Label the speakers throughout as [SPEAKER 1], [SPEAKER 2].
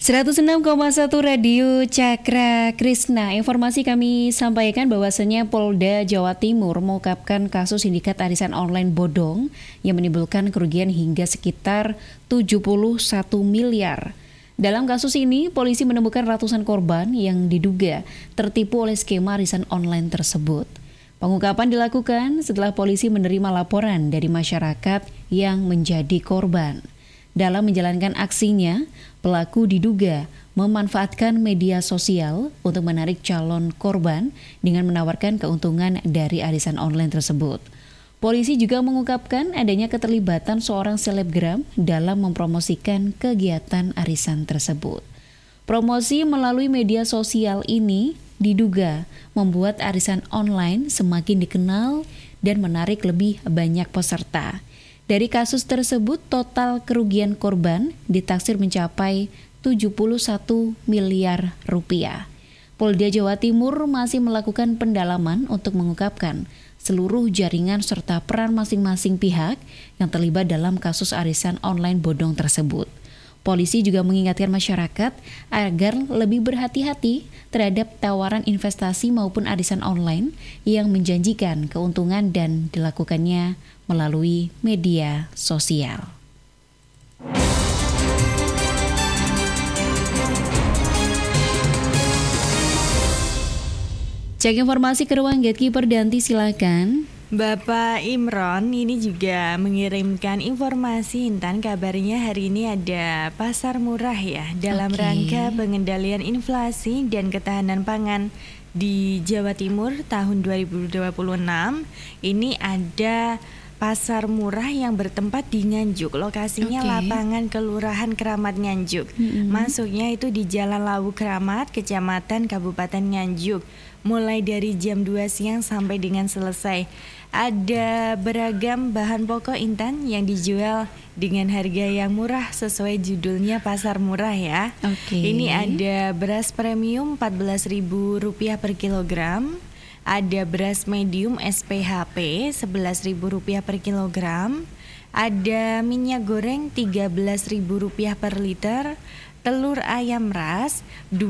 [SPEAKER 1] 106,1 Radio Cakra Krisna. Informasi kami sampaikan bahwasannya Polda Jawa Timur mengungkapkan kasus sindikat arisan online bodong yang menimbulkan kerugian hingga sekitar 71 miliar. Dalam kasus ini, polisi menemukan ratusan korban yang diduga tertipu oleh skema arisan online tersebut. Pengungkapan dilakukan setelah polisi menerima laporan dari masyarakat yang menjadi korban. Dalam menjalankan aksinya, pelaku diduga memanfaatkan media sosial untuk menarik calon korban dengan menawarkan keuntungan dari arisan online tersebut. Polisi juga mengungkapkan adanya keterlibatan seorang selebgram dalam mempromosikan kegiatan arisan tersebut. Promosi melalui media sosial ini diduga membuat arisan online semakin dikenal dan menarik lebih banyak peserta. Dari kasus tersebut, total kerugian korban ditaksir mencapai 71 miliar rupiah. Polda Jawa Timur masih melakukan pendalaman untuk mengungkapkan seluruh jaringan serta peran masing-masing pihak yang terlibat dalam kasus arisan online bodong tersebut. Polisi juga mengingatkan masyarakat agar lebih berhati-hati terhadap tawaran investasi maupun arisan online yang menjanjikan keuntungan dan dilakukannya melalui media sosial. Cek informasi ke ruang Gatekeeper Danti, silakan.
[SPEAKER 2] Bapak Imron ini juga mengirimkan informasi, Intan, kabarnya hari ini ada pasar murah ya dalam rangka pengendalian inflasi dan ketahanan pangan di Jawa Timur tahun 2026. Ini ada pasar murah yang bertempat di Nganjuk, lokasinya lapangan Kelurahan Keramat Nganjuk. Masuknya itu di Jalan Lawu Keramat, Kecamatan Kabupaten Nganjuk, mulai dari jam 2 siang sampai dengan selesai. Ada beragam bahan pokok, Intan, yang dijual dengan harga yang murah sesuai judulnya pasar murah ya. Ini ada beras premium Rp14.000 per kilogram. Ada beras medium SPHP Rp11.000 per kilogram. Ada minyak goreng Rp13.000 per liter. Telur ayam ras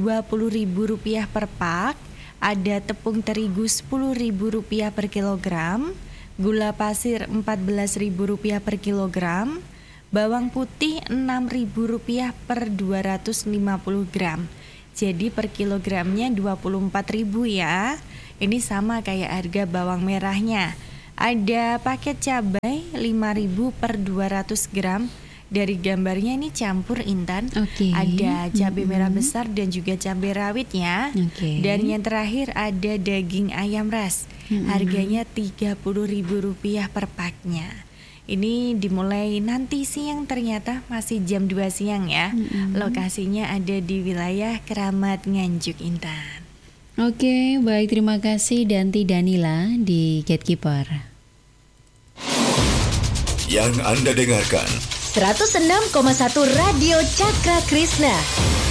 [SPEAKER 2] Rp20.000 per pak. Ada tepung terigu Rp10.000 per kilogram, gula pasir Rp14.000 per kilogram, bawang putih Rp6.000 per 250 gram. Jadi per kilogramnya Rp24.000 ya. Ini sama kayak harga bawang merahnya. Ada paket cabai Rp5.000 per 200 gram. Dari gambarnya ini campur, Intan. Ada cabai merah besar dan juga cabai rawit ya. Dan yang terakhir ada daging ayam ras. Harganya Rp30.000 per paknya. Ini dimulai nanti siang, ternyata masih jam 2 siang ya. Lokasinya ada di wilayah Keramat Nganjuk, Intan.
[SPEAKER 1] Oke, baik, terima kasih Danti Danila di Gatekeeper.
[SPEAKER 3] Yang Anda dengarkan
[SPEAKER 4] 106,1 Radio Cakra Krisna.